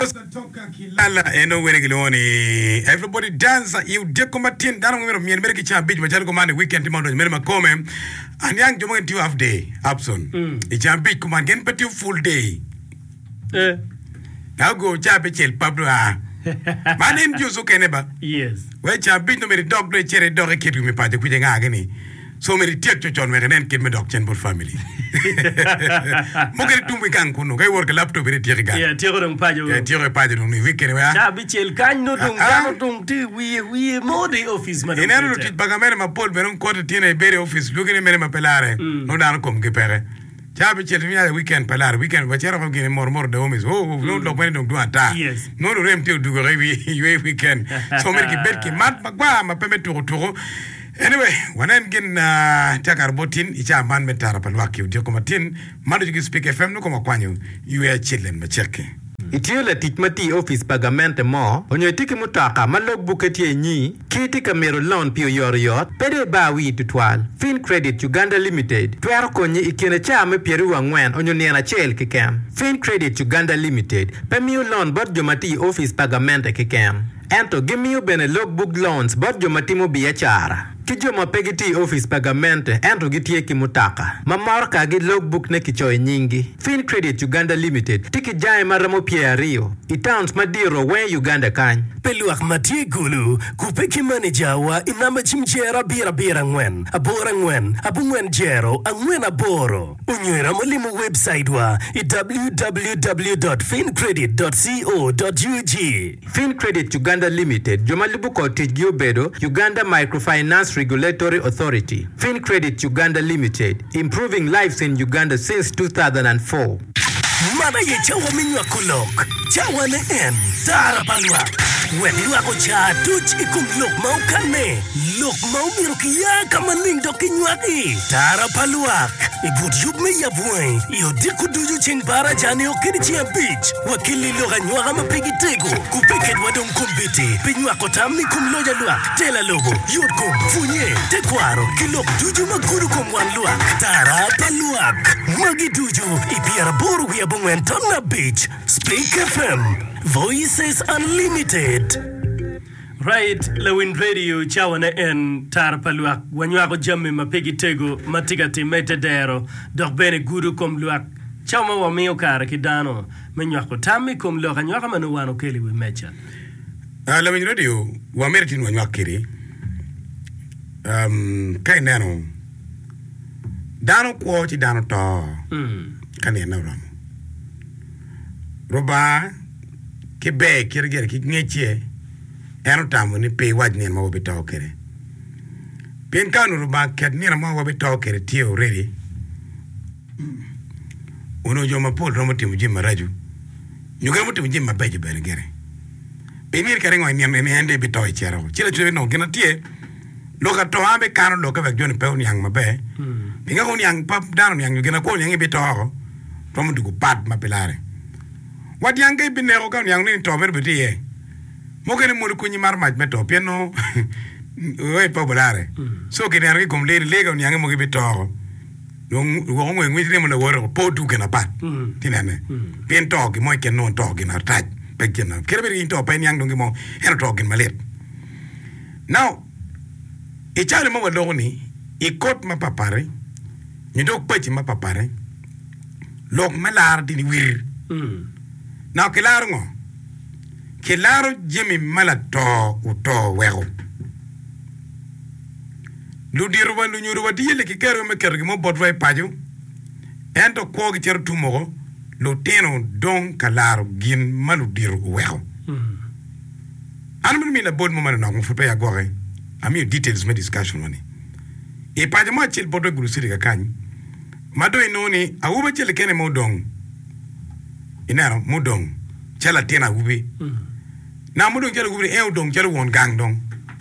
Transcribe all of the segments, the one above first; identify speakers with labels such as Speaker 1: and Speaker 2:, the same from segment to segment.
Speaker 1: Toka kilala eno wele kiloni. Everybody dance. You deko matin. Dano ngomero miye mere kicha beach. Machari kumani weekend timando. Mere makome. Anyang jomo ngetiu half day. Abson. Icha beach kumani. Gen peti full day. Now go chape chel Pablo. Mane mjuzo keneba.
Speaker 2: Yes.
Speaker 1: We cha beach no mere dog do chere dog kitu me pate kuje nga ageni. So mere tiek chochon mere nen kid me dog chen for family. Mokere tumbi kan kuno kay work laptop re tiek ga.
Speaker 2: Yeah, tiek dong pajo.
Speaker 1: Yeah, tiek pajo dong ni weekend wa.
Speaker 2: Ja bichel kan no dong dano dong ti we mode office madam.
Speaker 1: Inero lo tit bagamere ma pol benon ko tiene bere office lugine mere ma pelare. No dano kom ke pere. Ja bichel mi weekend pelare weekend ba chera ko gine mor de homies. Oh no do bene dong do ata.
Speaker 2: Yes.
Speaker 1: No do rem ti du go weekend. So mer ki bet ki mat magwa ma peme turo. Anyway, wanen gin takar botin icha man metara palwaki udio komatin mando jigi speak FM no koma kwanyu yue chillen macheke.
Speaker 3: Itiole tikmati office pagamente mo onyo tiki mutaka malog buketi nyi kiti kamero loan pio yor pede ba wi tutwal Fin Credit Uganda Limited twero konyi ikene chame pieru wangwen onyo niana chel kikem Fin Credit Uganda Limited pemiu loan bot jomati office pagamente kikem ento gimiu bene logbook loans bot jomati biachara Kijoma pegiti office pagamente ento gitie kimutaka. Mamorka gi logbook ne kichoy nyingi. Fin Credit Uganda Limited tiki jai maramo Rio. Itowns madiro we Uganda kany.
Speaker 4: Peluak matie gulu kupeki manager wa inamba chimchera bira ngwen. Abora ngwen. Abungwen jero angwen aboro. Unywera molimu website wa www.fincredit.co.ug.
Speaker 3: Fin Credit Uganda Limited jomalibuko tijgio bedo Uganda Microfinance Regulatory Authority. Fin Credit Uganda Limited, improving lives in Uganda since 2004.
Speaker 4: Mana ye chawa minywa kulok. Chawa ne en. Tara palwa. Weni wako cha tuch ikum lok maukane. Lok maumiro kiya kama lindo kinywaki. Tara palwa. Ibut yub me yabwen. Iyo diku duju ching bara jani okini chia beach. Wakili loga nywaga mapigitego. Kupeket wadong kumbiti. Pinywako tamni kumloja luak. Tela logo. Yodkum. Funye. Tekwaro. Kilok duju maguru kumwan luak. Tara palwa. Magi duju. Ipiara boru ya bungwen tonna beach. Speak FM. Voices Unlimited.
Speaker 2: Right, Lewin Radio, chawana en tarpaluak, wanyako jamme mapegi tego, matigati metedero, dok bene guru kom luak, chama wa mio kara kidano, menywako tami kom luak, nywaka manuwano keli we mecha.
Speaker 1: Lewin Radio, wa meritin wanywak kiri, kay neno, dano kuochi dano to, kani na ramo. Roba, kebe, kirigere, kikingeche, eno tamu ni pe waj ni mawo bitaw kere. Pien kanu ruba ket ni mawo bitaw kere tiyo ready. Uno joma pol romo timu jima raju. Nyugere mo timu jima beje bere gere. Penir kare ngo ni ende bitaw chero. Chira chwe no gina tie. Loka to ambe kanu loka vek joni pe unyang mabe. Pinga ko nyang pap dano nyang gina ko nyang bitaw. Romo dugu pat mapelare. Wat yang ke binero kan yang ni to ber betiye. Mokene mo ko nyimar maj meto piano we popolare so ke nari kom le lega nyange mo ke beto long wo ngwe ngwe mo le woro po tu ke na pat tinane pien to ke mo ke no to ke na taj pe ke na kere be to pe nyang dong mo en to ke malet now e chale mo lo ni e kot ma papare ni dok pe ma papare lok malar di ni wir now ke lar ngo Kelaro jemi malato uto wego. Ludiruwa lunyuruwa diyele ki kero me kero ki mo bodway pajo. Ento kwa ki chero tumogo. Luteno don kalaro gin maludiru wego. Anu mimi na bod mo mana na mfupe ya gore. Ami details me discussion wani. E pajo mo chil bodwe gurusiri kakanyi. Mado inoni awuba chile kene mo dong. Inaro mo dong. Chala tena ubi. Na mudo jelo gubri dong jelo won gang dong.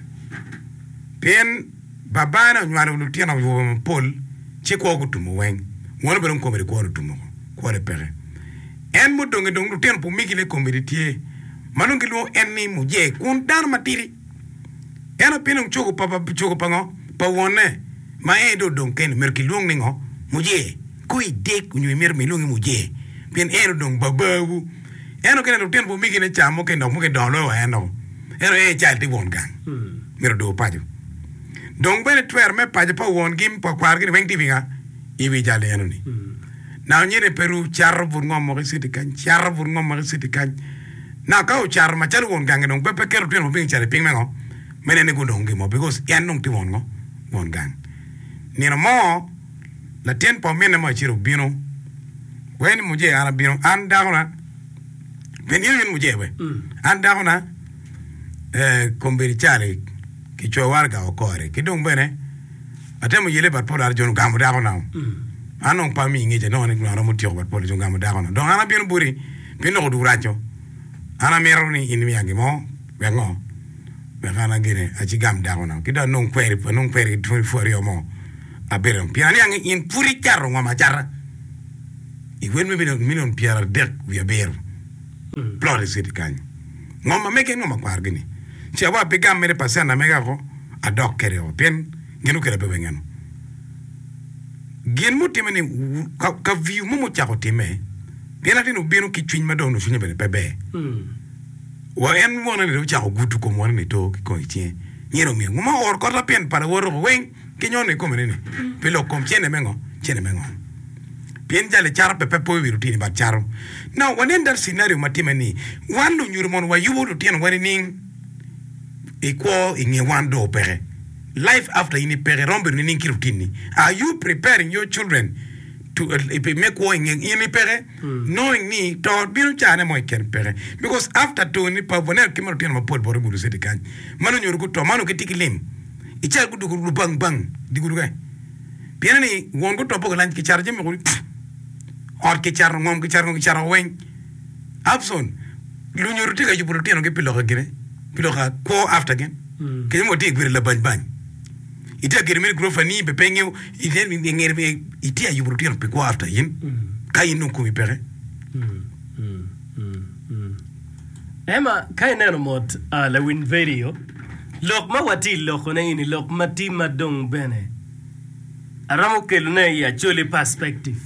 Speaker 1: Pen babana nyaro lutiana wo pol che ko gutumo wen. Wona beron ko mere ko gutumo ko re pere. En mudo ngedong lutian po mikile komeditie. Manungi lo enni muje kun dan matiri. Ena pinong choko papa choko pango pa wonne ma dong ken merki long ningo muje kui dek nyu mer milungi muje. Pen dong babawu eno kene lutien po migi ne chamo ke no mo ke don lo eno chal ti won gang miro do pajo dong bene twer me pajo pa won gim pa kwar gi weng ti vinga iwi jale eno ni na nyine peru char bur ngom mo siti kan char bur ngom mo siti kan na ka o char ma chal won gang dong pe ke lutien po migi chale ping mengo mene ne gundong gi mo because en nong ti won ngo won gang ni no mo la tien po mene mo chiro bino wen muje ana bino an dagona ben yin muje we an dagona kombiri chale ki cho warga o kore ki dong bene atemo yele bat polar jon gamu dagona anon pa mi ngeje no ne no mo tiyo bat polar jon gamu dagona don ana bino buri bino du rajo ana mero ni in mi yangi mo wengo be kana gire a ci gam dagona ki da non kweri fuori o mo abere piani yangi in puri charro ngoma charra I wen me million piara dek via beer. Plore city kan. Ngoma meke ngoma kwargini. Che wa pegam mere pasana mega ko adok kere o pen genu kere be ngeno. Gen muti meni ka view mo chako time. Pena tinu binu ki twin madono sunye bene bebe. Wa en wona ni chako gutu ko mo ni to ko itie. Nyero mi ngoma or ko la pen para woro wen kinyone ko menene. Pelo kom chene mengo. Pien jale charo pepe po wirutini ba charo. Now, when in that scenario matimani, one lo nyurumon wa yubo lutien wani equal in your one do pere. Life after ini pere rombe ni kirutini. Are you preparing your children to make war in ini pere? Knowing ni to binu chane mo ken pere. Because after to ni pa bonel kimaro tien ma pol bore bulu sedi kan. Manu nyuruku to manu ketiki lim. Icha gudu bang diguru gai. Piani wongo to poko lanch ki charge me guri. Or ki char ngom ki char wen abson lu ñu ruti ga ju bulu teno ke pilo ka ko after again ke mo ti gwir la ban ita ke mi gro fani be pengu ite mi ngere be ite ju bulu teno pe ko after yin kay no ko mi pere
Speaker 2: Emma kay neno mot la win video lok ma wati lok na ini lok mati madong bene aramo ke lu ne ya chole perspective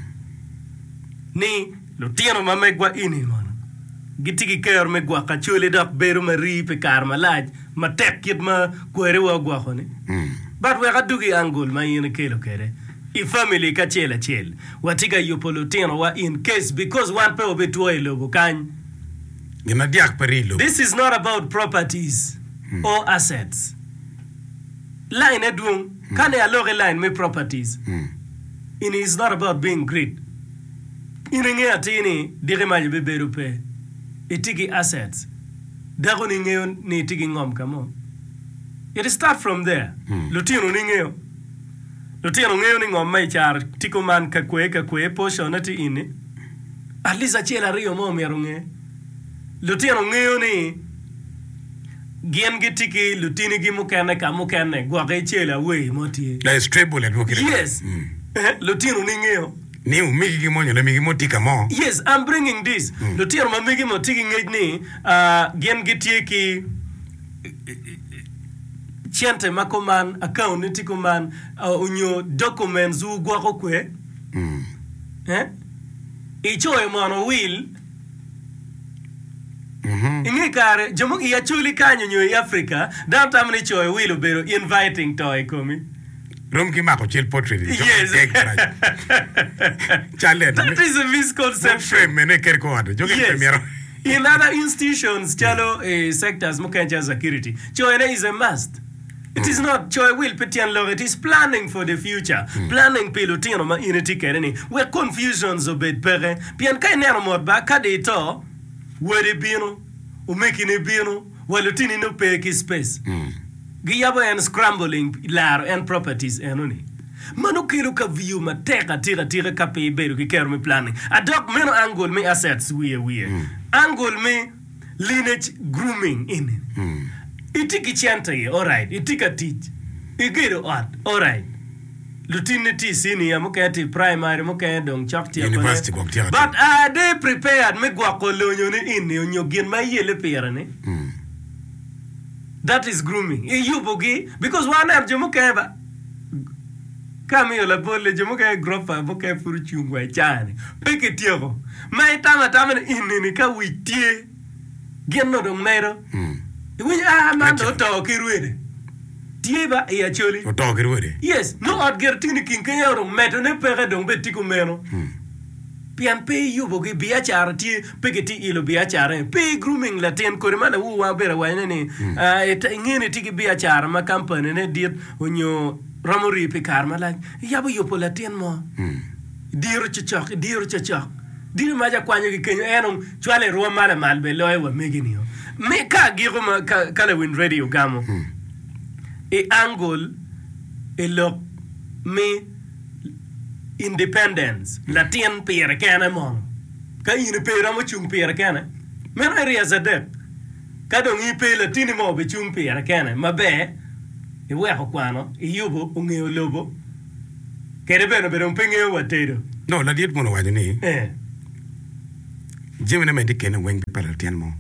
Speaker 2: ni lo tiano ma megwa ini mono gitigi kayor megwa ka chole dak beru ma ripe kar ma laaj ma tekkit ma kwere wa gwa khone but we ga dugi angol ma yene kelo kere I family ka chela watiga yopolo tiano wa in case because one pe obetu logo kan
Speaker 1: gina diak perilo.
Speaker 2: This is not about properties or assets line edung kan ya lore line me properties it is not about being great inenge atini dire maje be berupe itigi assets dago ningeyo ni itigi ngom kamo it start from there lutino ningeyo ni ngom mai char tiko man ka kwe posho nati ini alisa chela rio mo merunge lutino ngeyo ni gien gitiki lutini gi mukene ka mukene gwa ga chela we moti
Speaker 1: la stable at work.
Speaker 2: Yes lutino ningeyo
Speaker 1: ni umigi gi monyo le migi motika mo.
Speaker 2: Yes, I'm bringing this. Lutino ma migi motiki ngejni gien gitieki chiente makoman account nitikuman unyo documents u gwa ko kwe ichoe mono will ingi kare jomogi ya chuli kanyo nyo Africa downtown ni choe will obero inviting toy komi
Speaker 1: rom ki mako chil portrait.
Speaker 2: Yes.
Speaker 1: Chale.
Speaker 2: That is a misconception. Yes. In other institutions, chalo sectors mukenja security. Choe is a must. It is not choy will petian log. It is planning for the future. Planning pilotino ma initi kereni. Where confusions obed pere. Pian kai nero mod ba kade to. Where bino. Umekini bino. Walutini no peki space. Giyabo and scrambling lar and properties enoni. Mano kiro ka view ma teka tira ka pe beru ki kero me planning. Adok meno angle me assets we. Angle me lineage grooming in. Itiki chanta ye, alright. Itika teach. Igiro art, alright. Lutinity sini ya mukati primary mukati dong chakti
Speaker 1: university
Speaker 2: but are they prepared me gwa kolonyo ni ini onyo gin ma yele pera ne? That is grooming. You bogi because one am jomo keba kama yo la bolle je mo ka grofa mo ka furu chungwa chane peke tiego mai tama inini ka witie genno do mero wi mando to kirwede tieba e acholi
Speaker 1: to kirwede
Speaker 2: yes no od gertini kin kenya ro meto ne pere do betiku meno pian pe yubo ge biachar ti pegeti ilo biachar pe grooming latin ko mana wa bera wa ne ngene ti ge biachar ma company ne dir onyo ramori pe karma la yabo yopo latin mo diro chichok diro ma ja kwanyo ge kenyo enon chwale ro mala malbe loe wa megini me ka giro ma kala win radio gamo e angle e lo me independence latin pere kana mon ka yin pere mo chung pere kana men area zadek ka dong i pere latin mo be chung pere kana mabe e wa ko kwano e yubo ungeo lobo kere beno be un penge wa tedo
Speaker 1: no la diet mo no wa ni jemene me dikene weng pere latin mo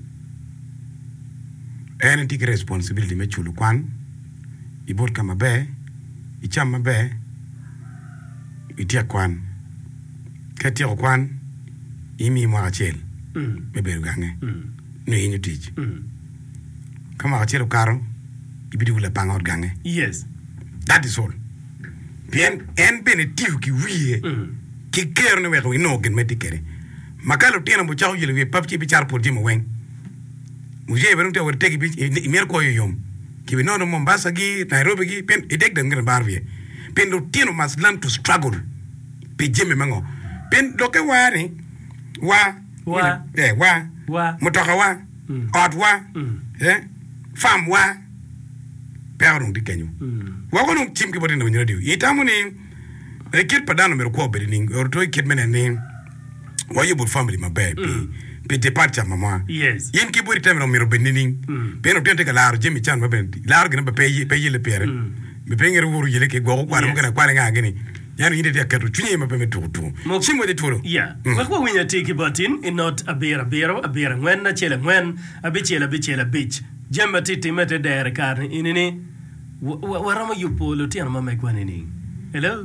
Speaker 1: en dik responsibility me chulu kwan i bot kama be i chama be itia kwan katia kwan imi mo achel me beru gange no yinyu tich kama achel karo ibidi wala pangot gange
Speaker 2: yes
Speaker 1: that is all bien en benetif ki wiye ki kero ne weko no gen medikere makalo tiena mo chaw yele we papchi bi char por jimo wen muje beru te werte ki bi mer ko yom ki bi no Mombasa gi Nairobi gi pen idek de ngir barvie pen do tieno must learn to struggle pe jeme mango pen do ke wari wa motoka wa od wa fam wa perun di kenyu wa ko no tim ke bodina nyoro diu itamu ni kit padano mer ko be ni or to kit menen ni wa you family my baby pe departure mama
Speaker 2: yes
Speaker 1: yin ki bori tamero mer be ni pe no tente ka lar jemi chan ba ben lar gna ba pe le pere me pengere wuru yele ke go ko ara ngana kware nga gini yani inde dia ketu chunye ma peme tutu chimo de turo
Speaker 2: yeah kwa winya tiki batin in not a beer ngwen na chele ngwen abichela bitch jemba titi mete dere karni inini warama yupolo tiana mama kwani ni hello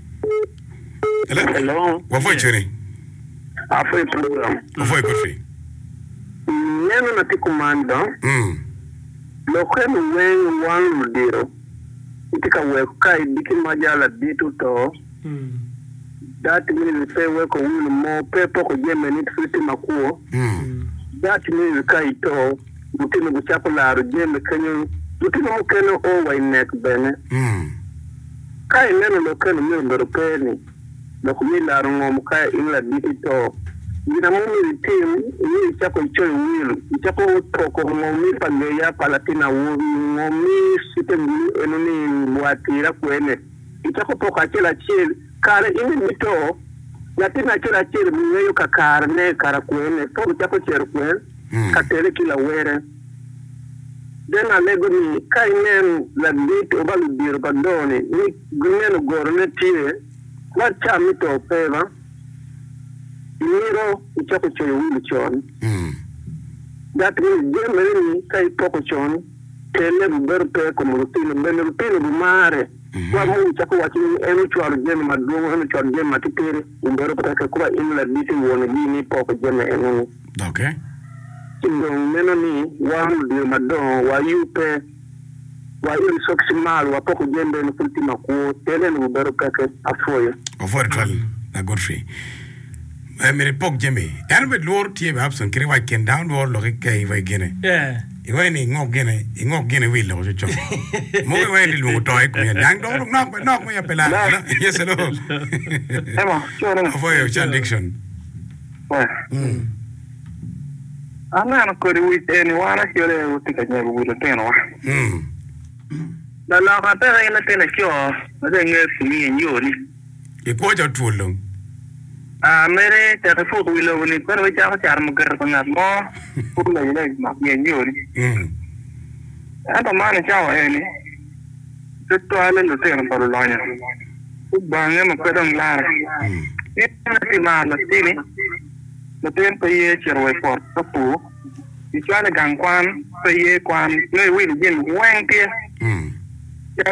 Speaker 1: wa foi chene
Speaker 5: afoi program
Speaker 1: foi kofi
Speaker 5: neno na tikumanda lo kwenu wen wan mudiro itika weka ibiki majala bitu to that means pe weko wulu mo pe poko jeme ni tfiti makuo that means kai to mutino buchapo la jeme kanyo mutino mukeno o wa inek bene kai neno lo kenu mi ndoro peni lo kumila rungo mukai inla bitu to ina mumi team ni chapo choy wilu chapo toko ngomi pandeya palatina ngomi sitembi enuni mwatira kwene chapo toka chela chel kare indi mito latina chela chel mweyo kakarne kara kwene to chapo cher kwen katele kila were dena lego ni kainen la bit obalu bir badoni ni gumeno gorne tie kwa chamito peva Niro ichako choyo wili chon. That means jemeni kai poko chon. Tele buber pe como rutino bumare. Kwa mu ichako wachini enu chuaru jeme madungo enu chuaru jeme matipiri. Umbero peke kuwa inla diti uone bini poko jeme enu.
Speaker 1: Okay.
Speaker 5: Indong meno ni wamu diyo madongo wa yupe. Wa ili soksi malu wa poko jeme enu kultima kuo. Tele ni buber peke afoyo.
Speaker 1: Afoyo twali na Godfrey. Mere pok jeme yan bet lor tie ba abson kire wa ken down lor lo ke vai gene I wa ni ngok gene wi lo cho mo wa ni lu to ko yan dang do no mo ya pela yes hello
Speaker 5: ema chora
Speaker 1: for your addiction
Speaker 5: ana no ko ri ni wana chore utika nyabu wi teno la ka ta ina tena kyo na de nge fumi nyoni
Speaker 1: e ko ja tulung
Speaker 5: mere te fu wi lo ni ko ri cha char mo gar ngat mo pu la ile ma nyoni ata mane cha wa ni to ale lo te no lo nya bange mo ko dong lar ti ma la tini lo ten pe ye chero e port pu ti chane gang kwan pe ye kwan ne wi ni jen wen tie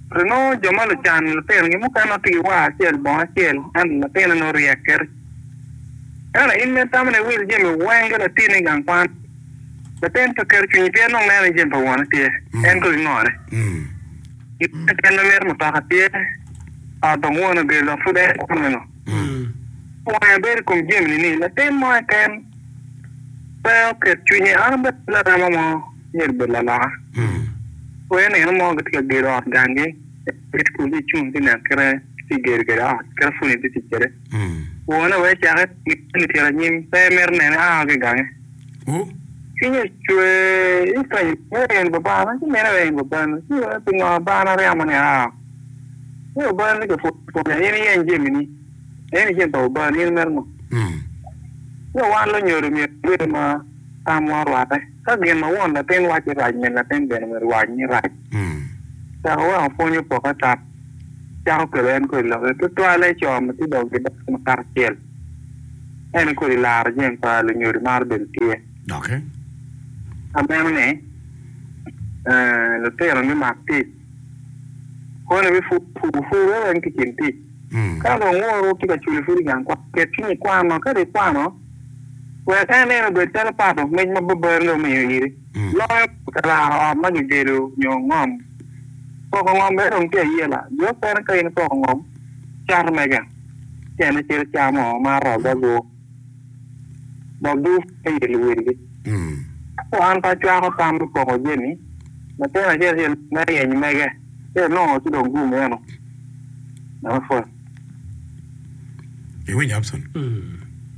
Speaker 5: Reno jomalo chan la ten ngi muka no ti wa chel bo chel an la ten no reaker. Ana in me tamne wil je me wenga la tin ngang pan. La ten to ker chuni pe no na je pa wan ti en ko ngore. Iten na mer mo ta ti a to wona ge la fude ko no. Wa ber kum je ni la ten mo ken. Pero ker chuni an be la ma mo yer be la la. When I know that you get off Gangi, it could be tuned in a kere, get out, carefully to teacher. One away, Jared, you tell him, Pamer and Agagang.
Speaker 1: Who?
Speaker 5: Finish to a very Babana, never in Babana, you are being a banner Ramana. You burn like a foot for any and Jimmy, any gentle burn in Melmo. You want to know me with my Amor. Again, I want to tell what you like, and I think then we're watching right. So, I'll phone you for a tap. Chow and could love it to twilight your material with some cartel. And could large and pile in your marble here.
Speaker 1: Okay.
Speaker 5: A man, the tail on the mark teeth. When we fool and kitchen teeth. Come on, war to get you feeling and get me quano, cut it quano. Well, I never tell a part of make my burn me. Lord, money do your mom. Pokemon don't care yella. Your parent in Pokemon. Charmaga. Janitor Chamo, Mara, Dago. Bobu, and you will get. One Pachano come to Poko Jenny. But then I just marry and mega. There's no to don't go, man. No, for
Speaker 1: you win, Upson.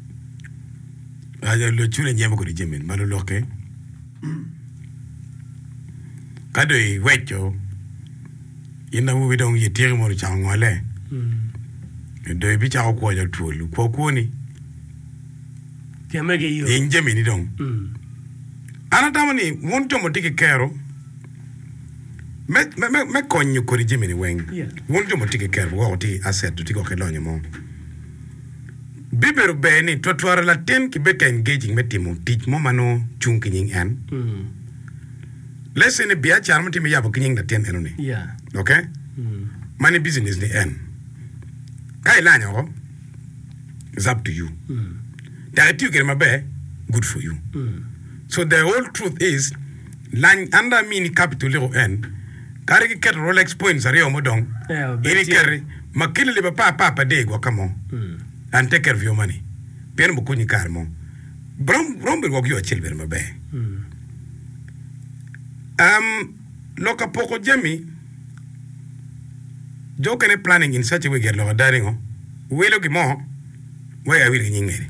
Speaker 1: Aja lo chule nyama ko di jemin malo loke kado I wecho ina wo dong ye tiri mo cha ngole do bi cha ko ja tulu ko ni
Speaker 2: kemege yo
Speaker 1: in jemini dong ana tamani wonto mo tike kero me konyu ko di jemini weng wonto mo tike kero wo ti asset ti ko kelonyo mo Biberu beni totwara la ten ki beka engaging metimo teach mo mano chung kinying en. Lesson biya charm timi yabo kinying na ten enoni.
Speaker 2: Yeah.
Speaker 1: Okay? Money business ni en. Kai lanya ho. It's up to you. That you get my be good for you. So the whole truth is lang under mini capital little en. Kari ki ket Rolex points ari omodong.
Speaker 2: Yeah.
Speaker 1: Ini kari makili liba pa de gwa kamo. And take care of your money. Pen mo kuni karmo. Brombe wog yo chilber mabe. Loka poko jemi. Jokane planning in such a way get loka daringo. We loki mo. Why are we kinyingeri?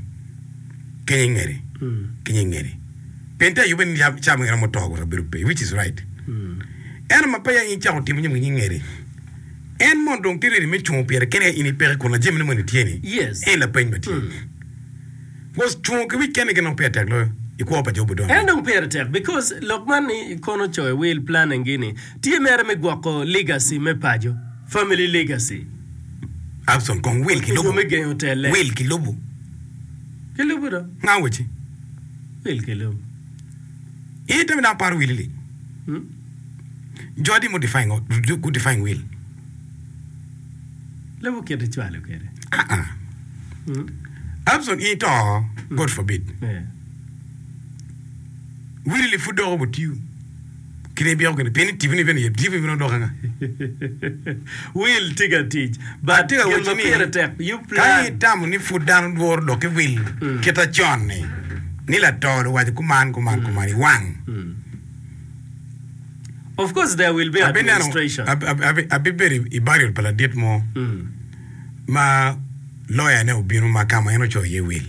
Speaker 1: Kinyingeri. Penta you been chamming a motogo birupe, which is right. And mapaya in chow tim kinyingeri. En mon donc tire mi chon pierre kene ini pere ko na jemne mo ni tieni
Speaker 2: yes
Speaker 1: en la peñ bati was chon ke weekend ke no pete lo iko pa jobu don
Speaker 2: en no pete because lokman kono choy will plan ngini tie mere me gwako legacy me pajo family legacy
Speaker 1: abson kon will ki lobo
Speaker 2: me gen hotel
Speaker 1: will ki lobo
Speaker 2: do
Speaker 1: ngawochi
Speaker 2: will ki lobo
Speaker 1: e tam na par will li jodi modifying good define will
Speaker 2: Levo kete chwalo kere.
Speaker 1: Absolutely it all. God forbid.
Speaker 2: Yeah.
Speaker 1: Will li fudo about you. Kine biya ko ne peni TV ni ben ye TV no do nga.
Speaker 2: Will tiga teach. But you you
Speaker 1: plan.
Speaker 2: plan.
Speaker 1: Tam ni fudan wor do ke will. Keta chon ni. Ni la tolo wa kuman wang.
Speaker 2: Of course, there will be administration.
Speaker 1: I be very ibari pala dit mo. Ma lawyer ne ubinu makama eno cho ye will.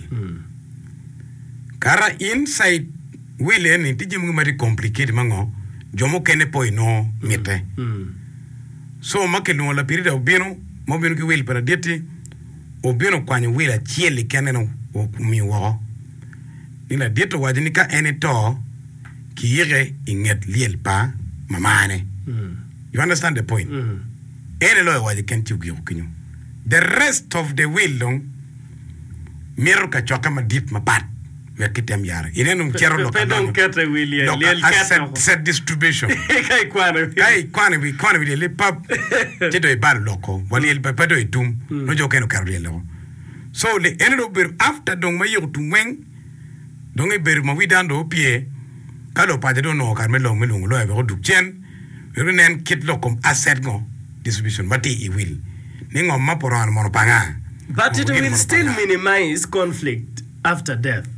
Speaker 1: Kara inside will eni tiji mungu mari complicate mango. Jomo kene poi no mite. So make no la pirida ubinu mo binu ki will pala diti ubinu kwani will a chieli kene no mi wo. Nila dito wajinika eni to ki yire inget liel pa mamane. You understand the point? Any lawyer was can't you give you. The rest of the will long mirror ka choka ma deep ma bad we kitem yar inenum chero lo
Speaker 2: pedon kete William liel kete
Speaker 1: set distribution
Speaker 2: kai
Speaker 1: kwana vi le pap tito e bar loko wali el papato e tum no jo keno karle lo so le enro ber after dong mayo tumwen dong e ber ma wi dando pie kalo pa de no kar me lo lo e go dukchen nen kit lo kom asset go distribution mati I will ni ngom ma poran mono panga
Speaker 2: but it will still minimize conflict after death.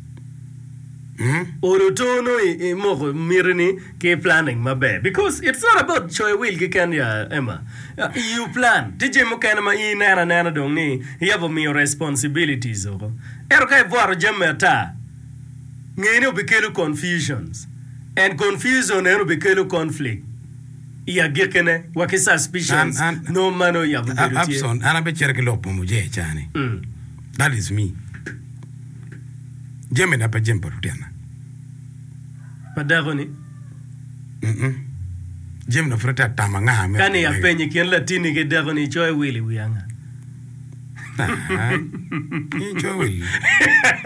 Speaker 2: Orotono mo mirni ke planning mabe because it's not about choy will ki kan ya Emma. You plan. Dije mo kan ma nana dong ni yabo mi responsibilities oko. Ero kai voir jamata. Ngeno bekelo confusions and confusion ero bekelo conflict. Iya gekene waki suspicions no mano ya bukerutie.
Speaker 1: Abson ana be cherke lopo muje chani. That is me. Jeme na pa jempo rutiana.
Speaker 2: Padagoni.
Speaker 1: Jeme na frata tamanga me.
Speaker 2: Kani ya penye kien latini ke dagoni choy wili wiyanga.
Speaker 1: Choy wili.